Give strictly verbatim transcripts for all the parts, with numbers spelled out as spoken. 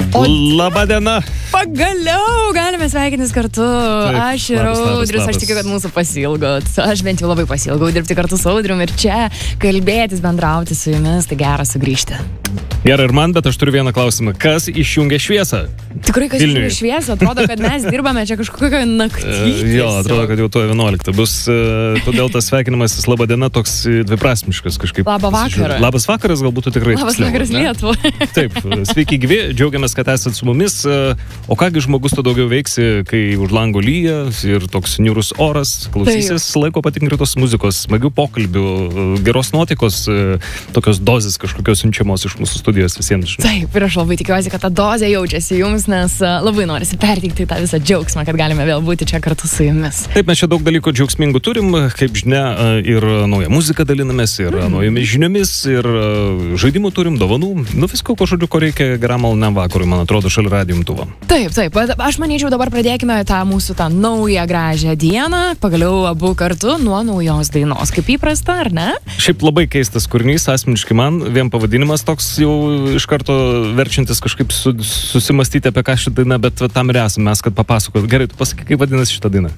O... Labą dieną. Pagaliau galime sveikintis kartu. Taip, aš ir labas, labas, Audrius, labas. aš tikiu, kad mūsų pasilgot. Aš bent jau labai pasilgau dirbti kartu su Audrium ir čia kalbėtis, bendrauti su jumis, tai gera sugrįžti. Gerai, ir man, bet aš turiu vieną klausimą. Kas išjungia šviesą? Tikrai, kas Vilniuj. išjungia šviesą, atrodo, kad mes dirbame čia kažkokio naktį. E, jo, atrodo, kad jau to vienuolikta bus. E, todėl tas sveikinimasis laba diena toks dviprasmiškas kažkaip. Labą vakarą. Labas vakaras, galbūt tikrai. Labas tiksliau, vakaras ne? Lietuva. Taip, sveiki gyvi, džiaugiamės, kad esat su mumis. E, O kągi žmogus to daugiau veiksi, kai už lango lyja ir toks niūrus oras, klausysis laiko patinkrintos muzikos, smagių pokalbių, geros nuotaikos, e, tokios dozės kažkokios siunčiamos iš mūsų studijos visiems. Taip, ir aš labai tikiuosi, kad ta dozė jaučiasi jums, nes uh, labai norisi perteikti tą visą džiaugsmą, kad galime vėl būti čia kartu su jumis. Taip, mes čia daug dalykų džiaugsmingų turim, kaip žinia, ir naują muziką dalinamės, ir mm. naujomis žiniomis, ir žaidimų turim, dovanų, nu visko, ko žodžiu, ko reikia geram maloniam vakarui, man atrodo, šalia radijo imtuvo. Taip, taip, bet aš manyčiau, dabar pradėkime tą mūsų tą naują gražią dieną, pagaliau abu kartu nuo naujos dainos, kaip įprasta, ar ne? Šiaip labai keistas kūrinys, asmeniškai man, vien pavadinimas toks jau iš karto verčiantis kažkaip su, susimastyti apie ką šitą dainą, bet va, tam ir esame mes, kad papasakot. Gerai, tu pasakai, kaip vadinasi šitą dainą.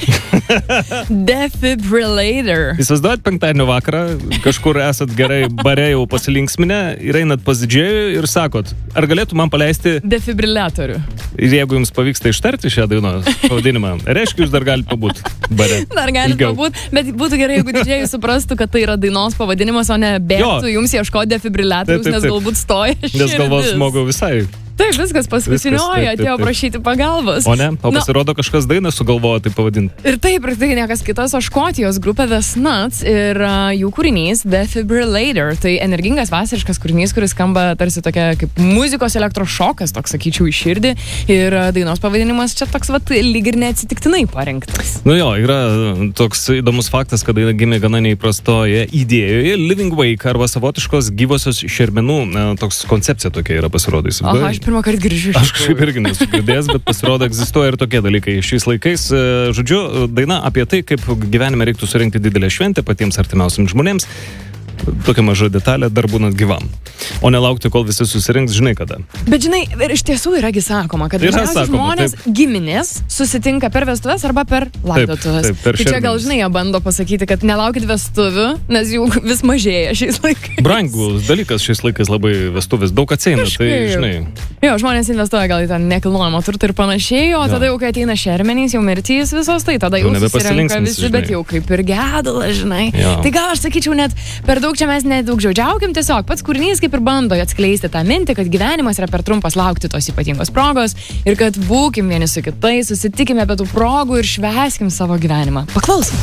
Defibrillator. Įsivaizduojat penktadienio vakarą, kažkur esat gerai bare jau pasilinksminę ir einat pas didžėjų ir sakot, ar galėtų man paleisti Defibrillatorių. ir jeigu jums pavyksta ištarti šią dainos pavadinimą, reiškia, jūs dar galite pabūt bare. Dar galite pabūt, bet būtų gerai, jeigu didžėjai suprastų, kad tai yra dainos pavadinimas, o ne bėgtų jums ieškoti defibrillatorius, nes galbūt stoja širdis. Nes galvos žmogau visai. Taip, viskas paskutiniojo, atėjo prašyti pagalbos. O ne, o pasirodo kažkas dainą sugalvojo tai pavadinti. Ir taip, ir tai niekas kitas, o Škotijos grupė The Snuts ir uh, jų kūrinys Defibrillator. Tai energingas vasariškas kūrinys, kuris skamba tarsi tokia kaip muzikos elektrošokas, toks sakyčiau, į širdį. Ir uh, dainos pavadinimas čia toks, vat, lyg ir neatsitiktinai parinktas. Nu jo, yra toks įdomus faktas, kad daina gimė gana neįprastoje idėjoje. Living Wake arba savotiškos gyvosios šermenų, toks koncepcija tokia yra pasirodys. Aha, aš pirmą kartą girdžiu. Aš kažkaip irgi nesu girdėjęs, bet pasirodo egzistuoja ir tokie dalykai šiais laikais. Žodžiu, daina apie tai, kaip gyvenime reiktų surinkti didelę šventę patiems artimiausiams žmonėms. Tokia maža detalė, dar būnant gyvam. O nelaukti, kol visi susirinks, žinai kada. Bet žinai, ir iš tiesų yragi sakoma, kad Yra dažniausiai sakoma, žmonės taip. giminės susitinka per vestuves arba per laidotuves. taip, per Tai čia gal, šermenis. žinai, jie bando pasakyti, kad nelaukit vestuvių, nes jų vis mažėja šiais laikais. Brangus dalykas šiais laikais labai vestuvės, daug atsieina, tai Kažkaip. žinai. Jo, žmonės investuoja gal į tą nekilnojamą turtą ir panašiai, o Jo. tada jau, kai ateina šermenys, jau mirtys visos, tai tada Jau jau susirenka nebepasilinksminsi, visi, bet žinai. jau kaip ir gedulas, žinai. Jo. Tai gal aš sakyčiau, net per daug čia mes nedaug žiaudžiaukim, tiesiog pats kūrinys kaip ir bando atskleisti tą mintį, kad gyvenimas yra per trumpas laukti tos ypatingos progos ir kad būkim vieni su kitais, susitikime apie tų progų ir švęskim savo gyvenimą. Paklausom.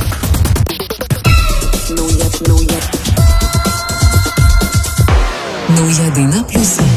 Nauja, nauja. Nauja daina plius.